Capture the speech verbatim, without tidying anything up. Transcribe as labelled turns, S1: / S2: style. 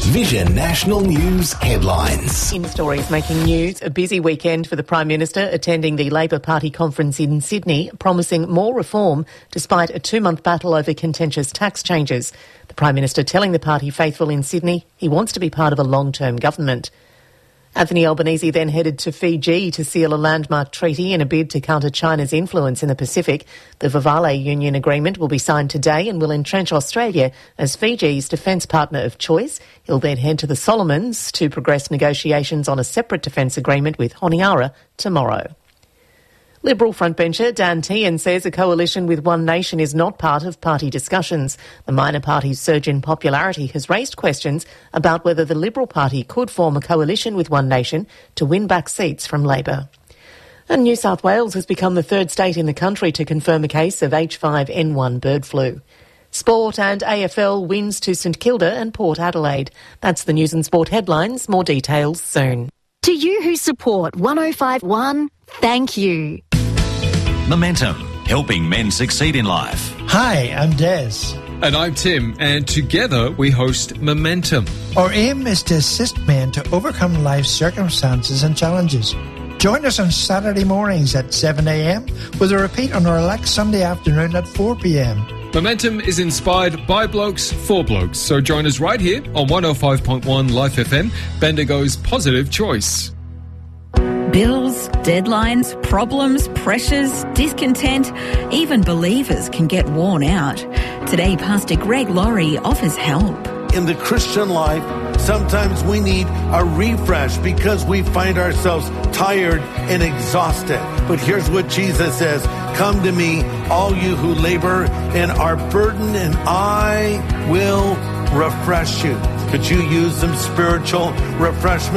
S1: Vision National News headlines.
S2: In stories making news, a busy weekend for the Prime Minister attending the Labor Party conference in Sydney, promising more reform despite a two-month battle over contentious tax changes. The Prime Minister telling the party faithful in Sydney he wants to be part of a long-term government. Anthony Albanese then headed to Fiji to seal a landmark treaty in a bid to counter China's influence in the Pacific. The Vavale Union Agreement will be signed today and will entrench Australia as Fiji's defence partner of choice. He'll then head to the Solomons to progress negotiations on a separate defence agreement with Honiara tomorrow. Liberal frontbencher Dan Tehan says a coalition with One Nation is not part of party discussions. The minor party's surge in popularity has raised questions about whether the Liberal Party could form a coalition with One Nation to win back seats from Labor. And New South Wales has become the third state in the country to confirm a case of H five N one bird flu. Sport and A F L wins to St Kilda and Port Adelaide. That's the news and sport headlines. More details soon.
S3: To you who support one oh five point one, thank you.
S4: Momentum, helping men succeed in life.
S5: Hi, I'm Des.
S6: And I'm Tim, and together we host Momentum.
S5: Our aim is to assist men to overcome life's circumstances and challenges. Join us on Saturday mornings at seven a.m. with a repeat on our next Sunday afternoon at four p.m.
S6: Momentum is inspired by blokes for blokes, so join us right here on one oh five point one Life F M, Bendigo's positive choice.
S7: Bills, deadlines, problems, pressures, discontent, even believers can get worn out. Today, Pastor Greg Laurie offers help.
S8: In the Christian life, sometimes we need a refresh because we find ourselves tired and exhausted. But here's what Jesus says, "Come to me, all you who labor and are burdened, and I will refresh you." Could you use some spiritual refreshment?